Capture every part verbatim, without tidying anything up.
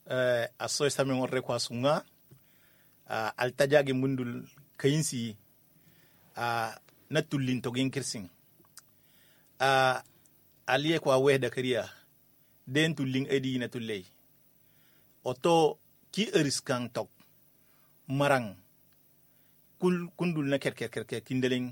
uh, aso sami ngorre kwa sunga uh, altajagi mundul kayinsi uh, na tullin togin kirsing uh, aliye kwa wehda kariya den tullin edi na tulley oto ki eriskan tok marang kul kundul na kerker kerker kindeling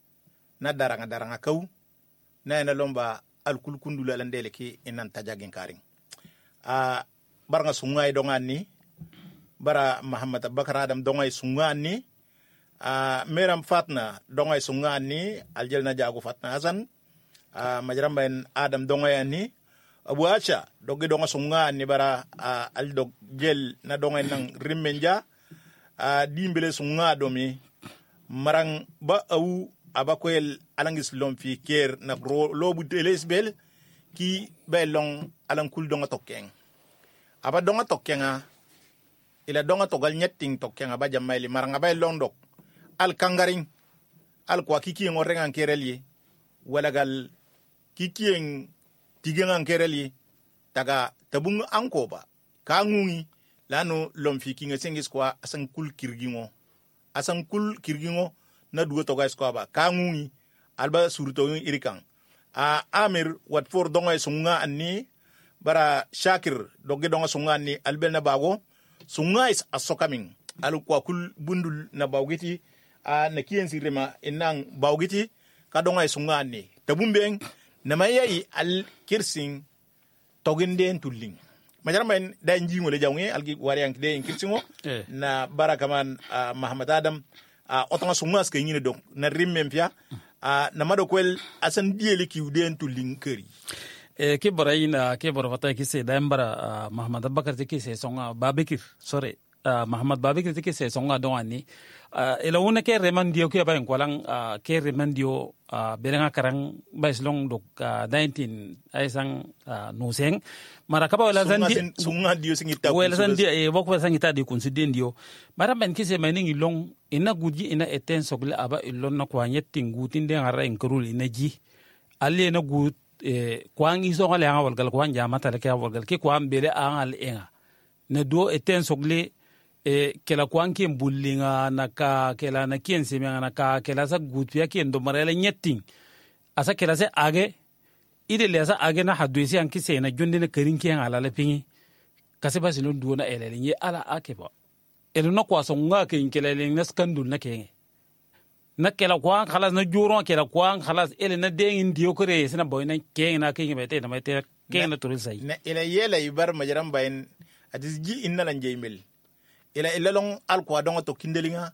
na daranga daranga kaw na ina lomba al kul kundul alandele ki inan tajagin karing a uh, baranga sungay dongani bara Muhammad Abubakar Adam dongay sungani a uh, meram fatna dongay sungani aljel na jago fatna Hasan a uh, majram ben Adam dongay ani Abu Acha dogi donga sungani bara uh, al dog gel na dongay nang rimmenja a uh, dimbele sunga domi marang ba au abakwel alangis lom fi ker na lobu telesbel ki belong alang kul donga tokeng aba donga tokenga ila donga togal nyetting tokenga ba jamaili maranga bay londok al kangaring al kwa kiki ngorenga kereli wala gal kiki tigenga kereli taga tabung anko ba kangungi lano lom fi kinga sengis kwa asan kul kirgingo asan kul kirgingo na duwa toga sko ba kangungi alba suruto irikan a amir wat for donga sunga anni bara Shakir doge donga sunga anni albel na bago sunga is asokaming alu kwa kul bundul na bawgiti a na kiyen sirema inang bawgiti ka donga sunga anni tabumbeng na mayi al kirsing toginde tulling majarman da njingo le jawnge algi wariang de kirsingo eh. na barakaman uh, Muhammad Adam a uh, otanga sunga ska nyine donc na rimmem pia a uh, na mado kwel asan dieli ki uden tulling keri e ke borayina ke borfata ki se dambara uh, Muhammad Abubakar ki se songa babekir sorry uh, Muhammad babekir ki se songa dongani uh, ela wona ke remandio ke ba en kwalang uh, ke remandio uh, belenga karang baislong dok uh, nineteen aisang uh, nuseng mara kaba wala zandi sunga dio singita wala zandi e bokwa sangita di kunsidendio mara ben kise maning ilong ina guji ina eten sogle aba ilon na kwa nyetting gutin de ngara en krul ina ji alle na gut e kwang iso ngale nga walgal kwang jama tale ke walgal ke kwang bele angal enga na do eten sogle e kela kwang ke bullinga na ka kela na kien semanga na ka kela sa gut ya ke ndo marele nyetting asa kela se age ide lesa age na hadwesi an kise na jonde na kerin ke ngala la pingi kase basi no do na elele ye ala akeba elo na kwa so nga ke inkelele na skandul na ke na kela kwang khalas na juro kela kwang khalas ele na dengin dio kore sina boy na ke na ke mete na mete ke na turil sai na ila yela ibar majaram bayin adis ji inna lan jeymel ila ila long al kwa donga to kindelinga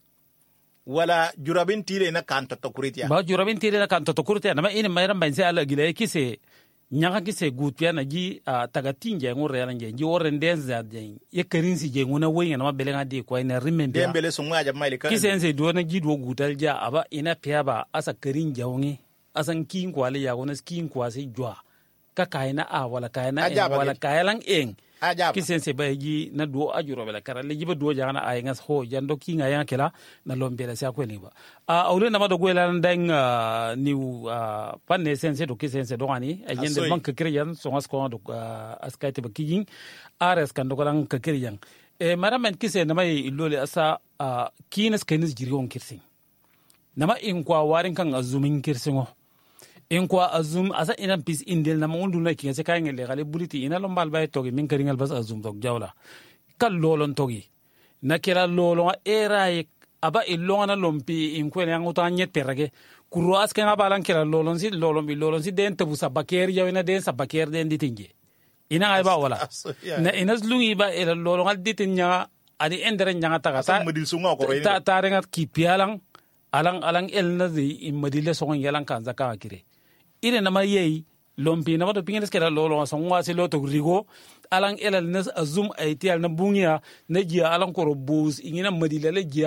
wala jurabin tire na kanto to kuritia ba jurabin tire na kanto to kuritia na ma ina majaram bayin sai ala gile kise nyaka kise gutya na ji uh, tagatinje ngore ala nje ji oren denza je ye kerinsi je nguna wenga na mabelenga de kwa ina rimembe dembele sunga ja maili kan kise ense do na ji do gutal ja aba ina piaba asa kerin jawngi asan kin kwale ya wona skin kwase jwa ka kaina a wala kaina e wala kailang eng kise ense ba ji na do ajuro bela kara le jiba do jana ay ngas ho jando ki nga yan kela na lombela sa ko liba a awle na ma do gwela ndang uh, ni uh, panne sense do kise ense do ani ay yende man ka kriyan so ngas ko do uh, askaite ba kijing ares kan do kan ka kriyan e maramen kise na mai ilole asa uh, kinas kenis jirion kirsing nama in kwa warin kan azumin kirsingo in kwa azum asa ina pis indel na mundu na kinga se kayen le gale buliti ina lombal bay togi min karingal bas azum tok jawla kal lolon togi na kera lolon era aba ilona lompi in ko ne nguta nyette rage kuro aske ngabalan kera lolon si lolon bi lolon si den tabu sabaker yaw ina den sabaker den ditinge ina ay ba wala na ina slungi ba ila lolon al ditinya adi endere nyanga taga ta ta rengat ki pialang alang alang elna di imadile songon yalang kan zaka kire ire na mayei lompi na mato pingin skera lolo songwa se loto rigo alang elal nas azum ay tial na bungia na jia alang koro bus ingina madile le jia